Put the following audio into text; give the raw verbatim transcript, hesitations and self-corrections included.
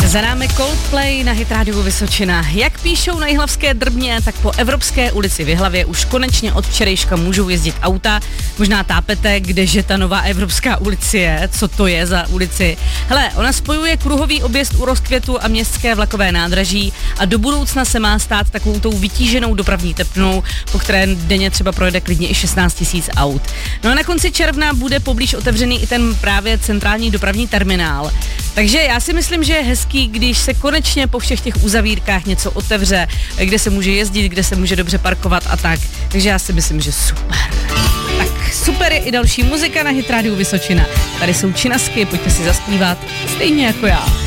Za námi Coldplay na Hit Rádiu Vysočina. Jak píšou na Jihlavské Drbně, tak po Evropské ulici v Jihlavě už konečně od včerejška můžou jezdit auta. Možná tápete, kdeže ta nová Evropská ulice je, co to je za ulici. Hele, ona spojuje kruhový objezd u Rozkvětu a městské vlakové nádraží a do budoucna se má stát takovou tou vytíženou dopravní tepnou, po které denně třeba projede klidně i šestnáct tisíc aut. No a na konci června bude poblíž otevřený i ten právě centrální dopravní terminál. Takže já si myslím, že je hezký, když se konečně po všech těch uzavírkách něco otevře, kde se může jezdit, kde se může dobře parkovat a tak. Takže já si myslím, že super. Tak super je i další muzika na Hit Rádiu Vysočina. Tady jsou Činasky, pojďte si zaspívat, stejně jako já.